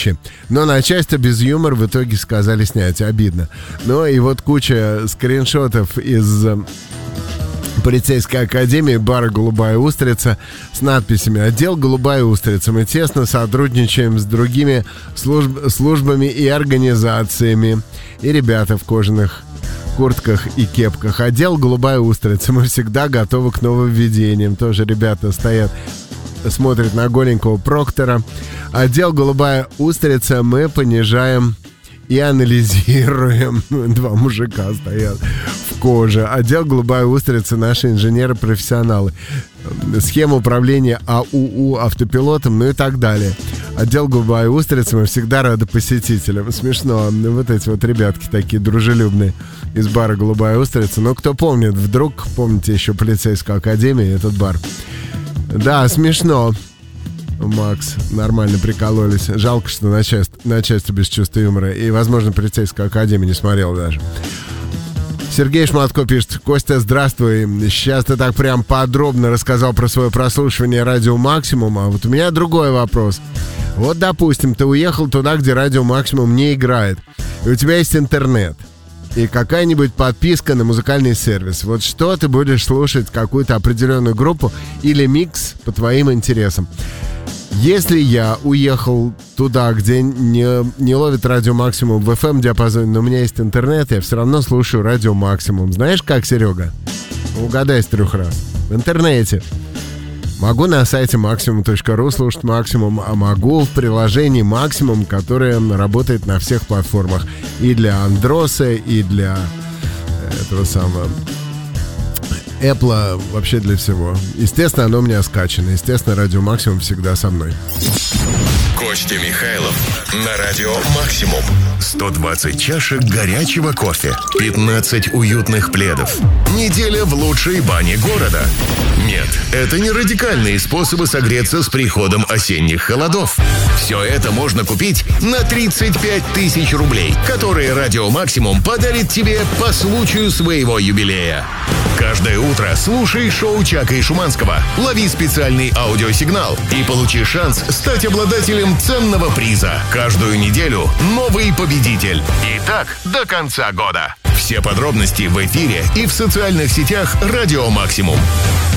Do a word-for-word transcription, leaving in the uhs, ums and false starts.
вообще. Но начальство без юмора в итоге сказали снять. Обидно. Ну и вот куча скриншотов из полицейской академии бара «Голубая устрица» с надписями «Отдел «Голубая устрица». Мы тесно сотрудничаем с другими служб- службами и организациями. И ребята в кожаных куртках и кепках. Отдел «Голубая устрица». Мы всегда готовы к нововведениям. Тоже ребята стоят, смотрят на голенького Проктора. Отдел «Голубая устрица». Мы понижаем и анализируем. Два мужика стоят в коже. Отдел «Голубая устрица» — наши инженеры-профессионалы. Схема управления АУУ автопилотом, ну и так далее. Отдел «Голубая устрица», мы всегда рады посетителям. Смешно. Вот эти вот ребятки такие дружелюбные из бара «Голубая устрица». Но кто помнит, вдруг помните еще полицейскую академию, этот бар. Да, смешно. Макс, нормально прикололись. Жалко, что начальство, начальство без чувства юмора. И, возможно, полицейскую академию не смотрел даже. Сергей Шматко пишет: Костя, здравствуй. Сейчас ты так прям подробно рассказал про свое прослушивание радио «Максимум». А вот у меня другой вопрос. Вот, допустим, ты уехал туда, где радио «Максимум» не играет, и у тебя есть интернет и какая-нибудь подписка на музыкальный сервис. Вот что ты будешь слушать, какую-то определенную группу или микс по твоим интересам? Если я уехал туда, где не, не ловит радио «Максимум» в эф эм-диапазоне, но у меня есть интернет, я все равно слушаю радио «Максимум». Знаешь как, Серега? Угадай с трех раз. В интернете. Могу на сайте максимум точка ру слушать «Максимум», а могу в приложении «Максимум», которое работает на всех платформах. И для Андроса, и для этого самого Apple, вообще для всего. Естественно, оно у меня скачано. Естественно, радио «Максимум» всегда со мной. Костя Михайлов на радио «Максимум». сто двадцать чашек горячего кофе, пятнадцать уютных пледов. Неделя в лучшей бане города. Нет, это не радикальные способы согреться с приходом осенних холодов. Все это можно купить на тридцать пять тысяч рублей, которые радио «Максимум» подарит тебе по случаю своего юбилея. Каждое утро слушай шоу Чака и Шуманского, лови специальный аудиосигнал и получи шанс стать обладателем ценного приза. Каждую неделю новый победитель. И так до конца года. Все подробности в эфире и в социальных сетях радио «Максимум».